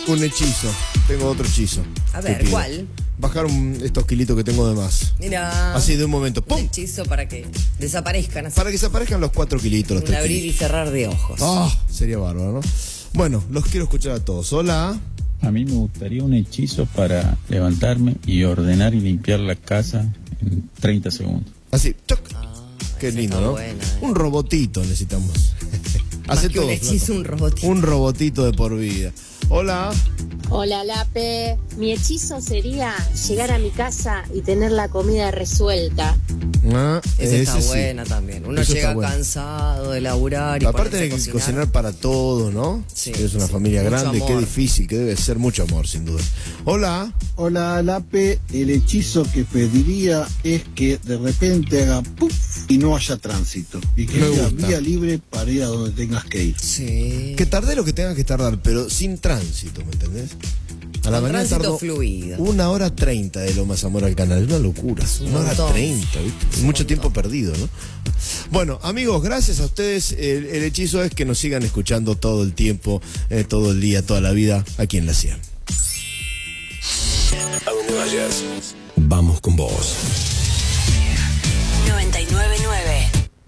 un hechizo. Tengo otro hechizo. A ver, ¿cuál? Bajar estos kilitos que tengo de más. Mira. Así de un momento. ¡Pum! Un hechizo para que desaparezcan. Así. Para que desaparezcan los 4 kilitos. Los Un 3 abrir kilitos. y cerrar de ojos. Sería bárbaro, ¿no? Bueno, los quiero escuchar a todos. Hola. A mí me gustaría un hechizo para levantarme y ordenar y limpiar la casa en 30 segundos. Así, choc. Qué lindo, ¿no? Buena, Un robotito necesitamos. Más que un hechizo, un robotito. Un robotito de por vida. Hola. Hola, Lape. Mi hechizo sería llegar a mi casa y tener la comida resuelta. Esa está sí. buena también. Uno Eso llega está bueno. cansado de laburar y aparte ponerse de a cocinar para todos, ¿no? Sí, es una sí, familia mucho grande, qué amor. difícil, que debe ser mucho amor, sin duda. Hola. Hola, Lape. El hechizo que pediría es que de repente haga puff y no haya tránsito. Y que Me haya gusta. vía libre para ir a donde tengas que ir. Sí. Que tarde lo que tengas que tardar, pero sin tránsito, ¿me entendés? A la Con mañana tránsito tardo fluido. 1:30 de Loma Zamora al canal. Es una locura. un 1:30, ¿viste? un Mucho montón. tiempo perdido, ¿no? Bueno, amigos, gracias a ustedes. El hechizo es que nos sigan escuchando todo el tiempo, todo el día, toda la vida, aquí en La Cian. A donde vayas, vamos con vos. 999.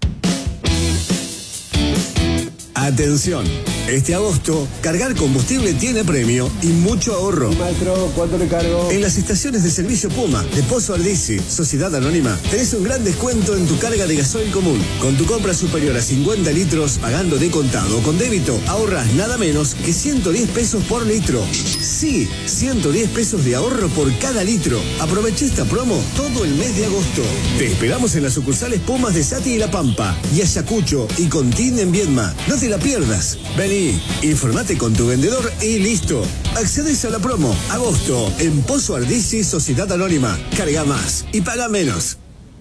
Atención, este agosto, cargar combustible tiene premio y mucho ahorro. Maestro, ¿cuánto le cargo? En las estaciones de servicio Puma, de Pozo Ardisi, Sociedad Anónima, tenés un gran descuento en tu carga de gasoil común. Con tu compra superior a 50 litros, pagando de contado o con débito, ahorras nada menos que 110 pesos por litro. Sí, 110 pesos de ahorro por cada litro. Aprovecha esta promo todo el mes de agosto. Te esperamos en las sucursales Pumas de Sati y La Pampa, y Ayacucho y Contín en Viedma. No te la pierdas. Vení, informate con tu vendedor y listo. Accedes a la promo agosto en Pozo Ardisi, Sociedad Anónima. Carga más y paga menos.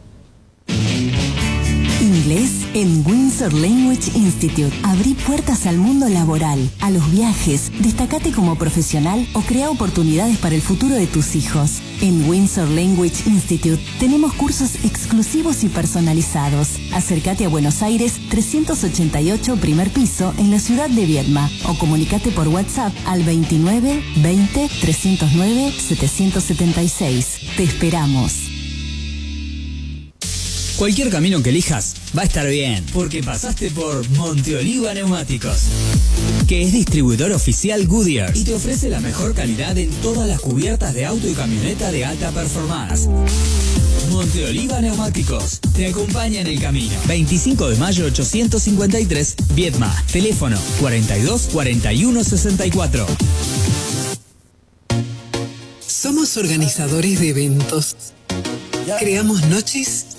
Inglés en Windsor Language Institute. Abrí puertas al mundo laboral, a los viajes, destacate como profesional o crea oportunidades para el futuro de tus hijos. En Windsor Language Institute tenemos cursos exclusivos y personalizados. Acércate a Buenos Aires 388 primer piso en la ciudad de Viedma o comunicate por WhatsApp al 29 20 309 776. Te esperamos. Cualquier camino que elijas va a estar bien, porque pasaste por Monteoliva Neumáticos, que es distribuidor oficial Goodyear y te ofrece la mejor calidad en todas las cubiertas de auto y camioneta de alta performance. Monteoliva Neumáticos te acompaña en el camino. 25 de mayo 853, Viedma. Teléfono 42 41 64. Somos organizadores de eventos. Creamos noches